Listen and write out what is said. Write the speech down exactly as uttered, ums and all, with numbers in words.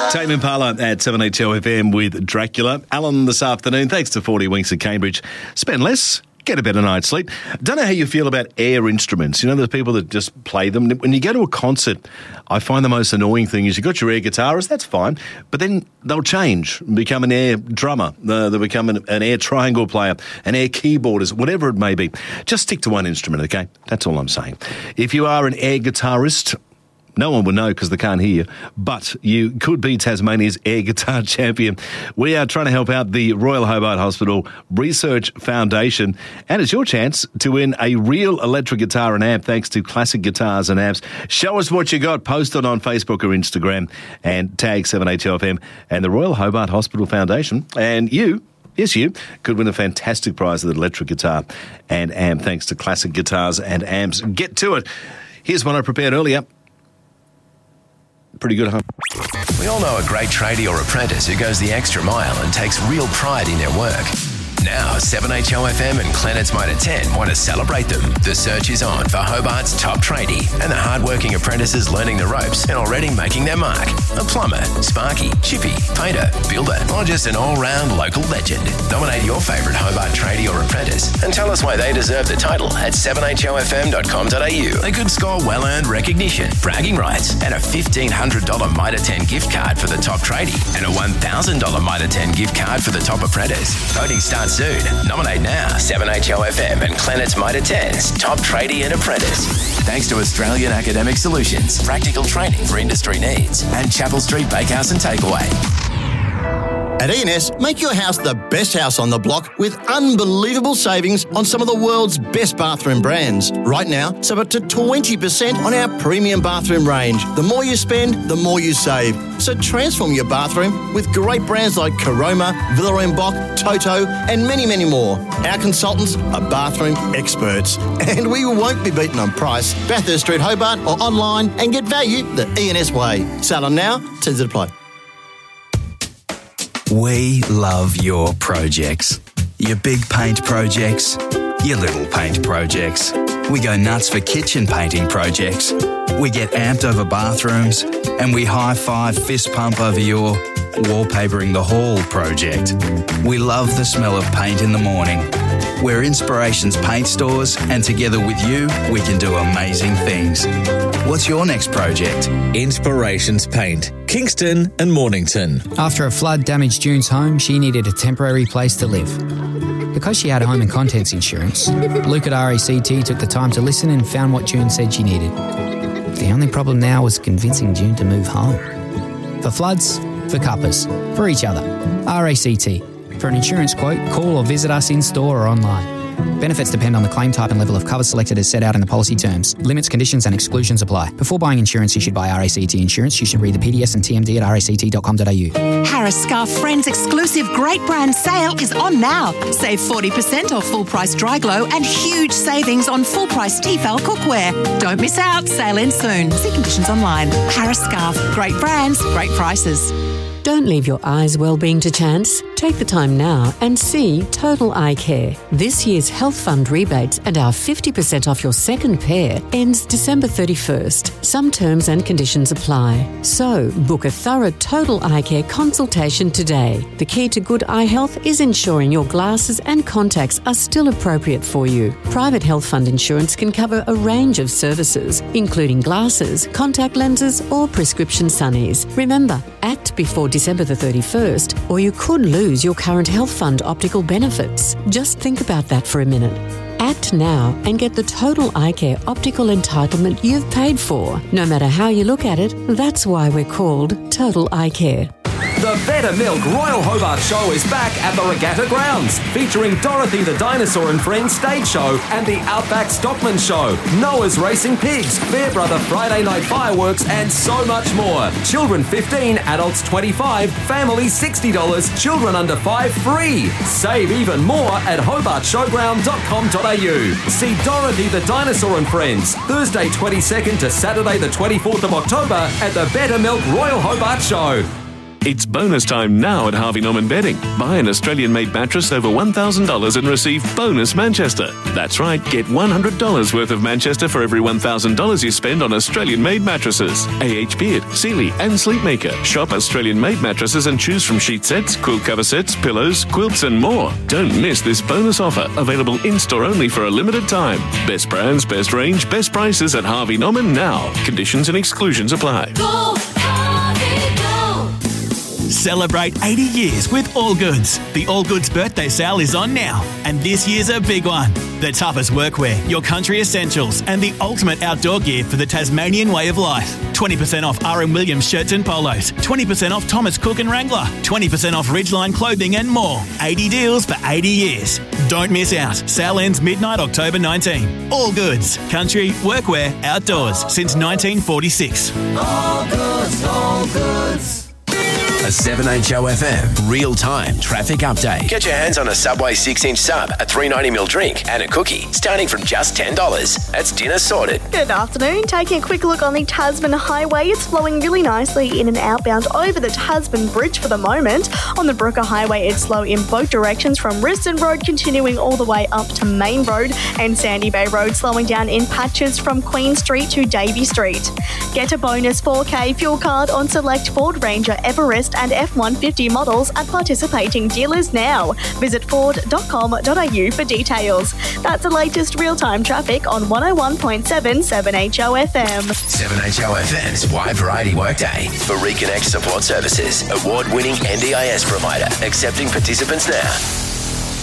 Tame Impala at seven H O F M with Dracula. Alan this afternoon, thanks to forty Winks at Cambridge. Spend less, get a better night's sleep. Don't know how you feel about air instruments. You know, there's people that just play them. When you go to a concert, I find the most annoying thing is you've got your air guitarist, that's fine, but then they'll change, become an air drummer, uh, they'll become an, an air triangle player, an air keyboardist, whatever it may be. Just stick to one instrument, okay? That's all I'm saying. If you are an air guitarist, no one will know because they can't hear you, but you could be Tasmania's air guitar champion. We are trying to help out the Royal Hobart Hospital Research Foundation, and it's your chance to win a real electric guitar and amp thanks to Classic Guitars and Amps. Show us what you got. Post it on Facebook or Instagram and tag seven H O F M and the Royal Hobart Hospital Foundation, and you... Yes, you could win a fantastic prize of the electric guitar and amp thanks to Classic Guitars and Amps. Get to it. Here's one I prepared earlier. Pretty good, huh? We all know a great tradie or apprentice who goes the extra mile and takes real pride in their work. Now, seven H O F M and Clennett's Motor ten want to celebrate them. The search is on for Hobart's top tradie and the hard-working apprentices learning the ropes and already making their mark. A plumber, sparky, chippy, painter, builder, or just an all-round local legend. Nominate your favourite Hobart tradie or apprentice and tell us why they deserve the title at seven H O F M dot com dot a u. They could score well-earned recognition, bragging rights, and a fifteen hundred dollars Mitre ten gift card for the top tradie and a one thousand dollars Mitre ten gift card for the top apprentice. Voting starts soon. Nominate now. seven H O F M and Clennett's Mitre ten's top tradie and apprentice. Thanks to Australian Academic Solutions, practical training for industry needs, and Chapel Street Bakehouse and Takeaway. At E and S, make your house the best house on the block with unbelievable savings on some of the world's best bathroom brands. Right now, save up to twenty percent on our premium bathroom range. The more you spend, the more you save. So transform your bathroom with great brands like Caroma, Villa and Boch, Toto, and many, many more. Our consultants are bathroom experts, and we won't be beaten on price. Bathurst Street, Hobart, or online and get value the E and S way. Sale on now, terms apply. We love your projects. Your big paint projects, your little paint projects. We go nuts for kitchen painting projects. We get amped over bathrooms, and we high-five fist pump over your wallpapering the hall project. We love the smell of paint in the morning. We're Inspirations Paint Stores, and together with you, we can do amazing things. What's your next project? Inspirations Paint, Kingston and Mornington. After a flood damaged June's home, she needed a temporary place to live. Because she had home and contents insurance, Luke at R A C T took the time to listen and found what June said she needed. The only problem now was convincing June to move home. For floods, for cuppers, for each other. R A C T. For an insurance quote, call or visit us in-store or online. Benefits depend on the claim type and level of cover selected as set out in the policy terms. Limits, conditions and exclusions apply. Before buying insurance issued by R A C T Insurance, you should read the P D S and T M D at r a c t dot com dot a u. Harris Scarf Friends exclusive great brand sale is on now. Save forty percent off full price dry glow and huge savings on full price Tefal cookware. Don't miss out. Sale ends soon. See conditions online. Harris Scarf. Great brands, great prices. Don't leave your eyes' well-being to chance. Take the time now and see Total Eye Care. This year's Health Fund rebates and our fifty percent off your second pair ends December thirty-first. Some terms and conditions apply. So, book a thorough Total Eye Care consultation today. The key to good eye health is ensuring your glasses and contacts are still appropriate for you. Private Health Fund insurance can cover a range of services, including glasses, contact lenses or prescription sunnies. Remember, act before December the thirty-first, or you could lose your current Health Fund optical benefits. Just think about that for a minute. Act now and get the Total Eye Care optical entitlement you've paid for. No matter how you look at it, that's why we're called Total Eye Care. The Better Milk Royal Hobart Show is back at the Regatta Grounds, featuring Dorothy the Dinosaur and Friends stage show and the Outback Stockman Show, Noah's Racing Pigs, Fairbrother Friday Night Fireworks, and so much more. Children fifteen, adults twenty-five, families sixty dollars, children under five free. Save even more at hobart showground dot com dot a u. See Dorothy the Dinosaur and Friends, Thursday twenty-second to Saturday the twenty-fourth of October at the Better Milk Royal Hobart Show. It's bonus time now at Harvey Norman Bedding. Buy an Australian-made mattress over one thousand dollars and receive bonus Manchester. That's right, get one hundred dollars worth of Manchester for every one thousand dollars you spend on Australian-made mattresses. A H Beard, Sealy and Sleepmaker. Shop Australian-made mattresses and choose from sheet sets, quilt cover sets, pillows, quilts and more. Don't miss this bonus offer, available in-store only for a limited time. Best brands, best range, best prices at Harvey Norman now. Conditions and exclusions apply. Go, Harvey, go! Celebrate eighty years with All Goods. The All Goods birthday sale is on now, and this year's a big one. The toughest workwear, your country essentials, and the ultimate outdoor gear for the Tasmanian way of life. twenty percent off R M Williams shirts and polos, twenty percent off Thomas Cook and Wrangler, twenty percent off Ridgeline clothing and more. eighty deals for eighty years. Don't miss out. Sale ends midnight October nineteenth. All Goods. Country, workwear, outdoors since nineteen forty-six. All Goods, All Goods. A seven H O F M real-time traffic update. Get your hands on a Subway six-inch sub, a three ninety ml drink and a cookie starting from just ten dollars. That's dinner sorted. Good afternoon. Taking a quick look on the Tasman Highway. It's flowing really nicely in and outbound over the Tasman Bridge for the moment. On the Brooker Highway, it's slow in both directions from Riston Road continuing all the way up to Main Road, and Sandy Bay Road slowing down in patches from Queen Street to Davey Street. Get a bonus four K fuel card on select Ford Ranger, Everest and F one fifty models at participating dealers now. Visit ford dot com dot a u for details. That's the latest real-time traffic on one oh one point seven seven H O F M. seven H O F M's Wide Variety Workday for Reconnect Support Services, award-winning N D I S provider, accepting participants now.